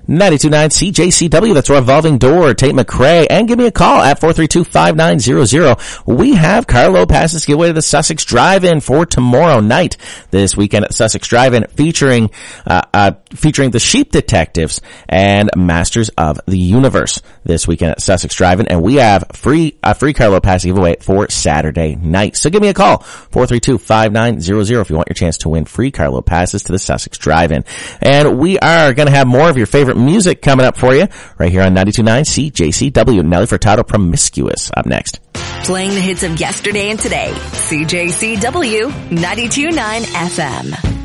92.9 CJCW, that's Revolving Door, Tate McRae, and give me a call at 432-5900. We have Carlo passes to give away to the Sussex Drive-In for tomorrow night. This weekend at Sussex Drive-In featuring the Sheep Detectives and Masters of the Universe this weekend at Sussex Drive-In, and we have a free Carlo pass to give away for Saturday night. So give me a call, 432-5900, if you want your chance to win free Carlo passes to the Sussex Drive-In. And we are going to have more of your favorite music coming up for you right here on 92.9 CJCW. Nelly Furtado, Promiscuous, up next. Playing the hits of yesterday and today. CJCW 92.9 FM.